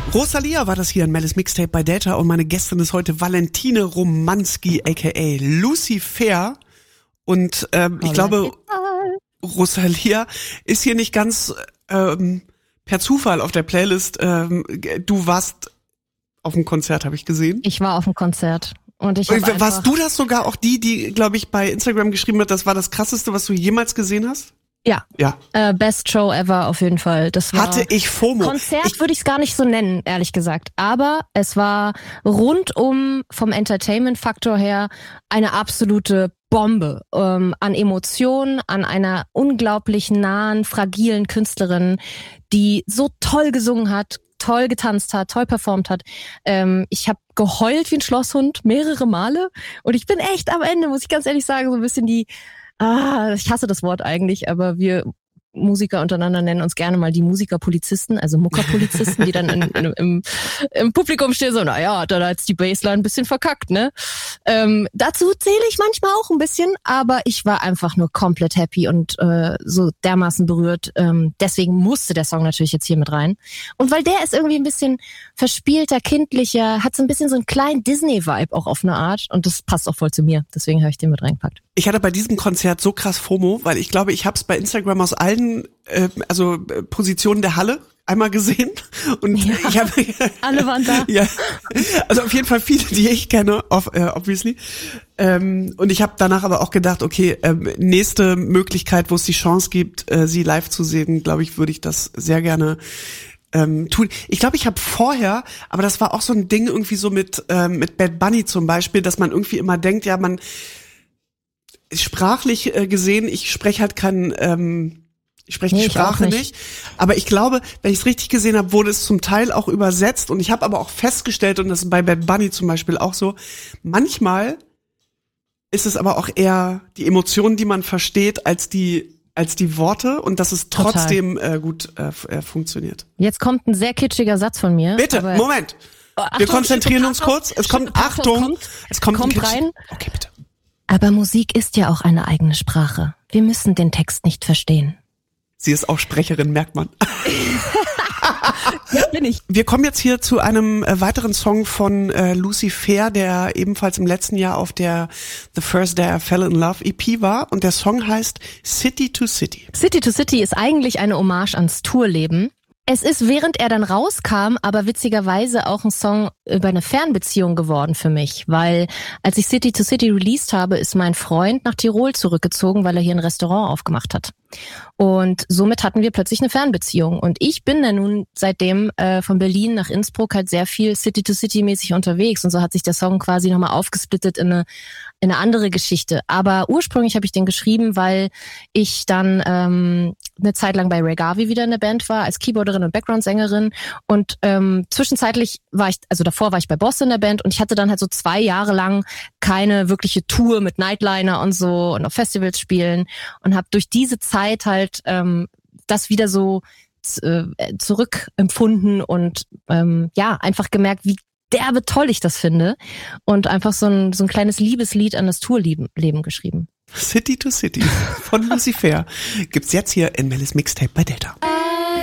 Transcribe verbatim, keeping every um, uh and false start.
Rosalia war das hier in Mellis Mixtape bei Data und meine Gästin ist heute Valentine Romanski aka Lucy Fair und ähm, ich glaube Rosalia ist hier nicht ganz ähm, per Zufall auf der Playlist. Ähm, du warst auf dem Konzert, habe ich gesehen. Ich war auf dem Konzert. Und ich und warst du das sogar auch die, die, glaube ich, bei Instagram geschrieben hat, das war das Krasseste, was du jemals gesehen hast? Ja, ja. Äh, Best Show ever auf jeden Fall. Das war Hatte ich FOMO. Konzert würde ich es gar nicht so nennen, ehrlich gesagt. Aber es war rundum vom Entertainment-Faktor her eine absolute Bombe ähm, an Emotionen, an einer unglaublich nahen, fragilen Künstlerin, die so toll gesungen hat, toll getanzt hat, toll performt hat. Ähm, ich habe geheult wie ein Schlosshund mehrere Male und ich bin echt am Ende, muss ich ganz ehrlich sagen, so ein bisschen die Ah, ich hasse das Wort eigentlich, aber wir Musiker untereinander nennen uns gerne mal die Musikerpolizisten, also Muckerpolizisten, die dann in, in, im, im Publikum stehen, so, naja, da hat jetzt die Bassline ein bisschen verkackt, ne? Ähm, dazu zähle ich manchmal auch ein bisschen, aber ich war einfach nur komplett happy und äh, so dermaßen berührt. Ähm, deswegen musste der Song natürlich jetzt hier mit rein. Und weil der ist irgendwie ein bisschen verspielter, kindlicher, hat so ein bisschen so einen kleinen Disney-Vibe auch auf eine Art und das passt auch voll zu mir. Deswegen habe ich den mit reingepackt. Ich hatte bei diesem Konzert so krass FOMO, weil ich glaube, ich habe es bei Instagram aus allen äh, also äh, Positionen der Halle einmal gesehen und ja, ich habe alle waren da. Ja, also auf jeden Fall viele, die ich kenne, of, äh, obviously. Ähm, und ich habe danach aber auch gedacht, okay, ähm, nächste Möglichkeit, wo es die Chance gibt, äh, sie live zu sehen, glaube ich, würde ich das sehr gerne ähm, tun. Ich glaube, ich habe vorher, aber das war auch so ein Ding irgendwie so mit ähm, mit Bad Bunny zum Beispiel, dass man irgendwie immer denkt, ja, man sprachlich äh, gesehen, ich spreche halt kein, ähm, ich spreche nee, die Sprache nicht. nicht, aber ich glaube, wenn ich es richtig gesehen habe, wurde es zum Teil auch übersetzt und ich habe aber auch festgestellt, und das ist bei Bad Bunny zum Beispiel auch so, manchmal ist es aber auch eher die Emotionen, die man versteht, als die als die Worte und dass es trotzdem äh, gut äh, funktioniert. Jetzt kommt ein sehr kitschiger Satz von mir. Bitte, aber Moment. Oh, Achtung, wir konzentrieren uns Pathos, kurz. Es kommt, Achtung, kommt, es kommt, kommt ein rein. Okay, bitte. Aber Musik ist ja auch eine eigene Sprache. Wir müssen den Text nicht verstehen. Sie ist auch Sprecherin, merkt man. Ja, bin ich. Wir kommen jetzt hier zu einem äh, weiteren Song von äh, Lucy Fair, der ebenfalls im letzten Jahr auf der The First Day I Fell in Love E P war. Und der Song heißt City to City. City to City ist eigentlich eine Hommage ans Tourleben. Es ist, während er dann rauskam, aber witzigerweise auch ein Song über eine Fernbeziehung geworden für mich, weil als ich City to City released habe, ist mein Freund nach Tirol zurückgezogen, weil er hier ein Restaurant aufgemacht hat. Und somit hatten wir plötzlich eine Fernbeziehung. Und ich bin dann nun seitdem äh, von Berlin nach Innsbruck halt sehr viel City to City mäßig unterwegs. Und so hat sich der Song quasi nochmal aufgesplittet in eine, in eine andere Geschichte. Aber ursprünglich habe ich den geschrieben, weil ich dann ähm, eine Zeit lang bei Ray Garvey wieder in der Band war, als Keyboarderin und Background-Sängerin. Und ähm, zwischenzeitlich war ich, also davor war ich bei Boss in der Band und ich hatte dann halt so zwei Jahre lang keine wirkliche Tour mit Nightliner und so und auf Festivals spielen und habe durch diese Zeit halt ähm, das wieder so äh, zurückempfunden und ähm, ja, einfach gemerkt, wie derbe toll ich das finde und einfach so ein, so ein kleines Liebeslied an das Tourleben Leben geschrieben. City to City von Lucy Fair gibt's jetzt hier in Mellis Mixtape bei Data.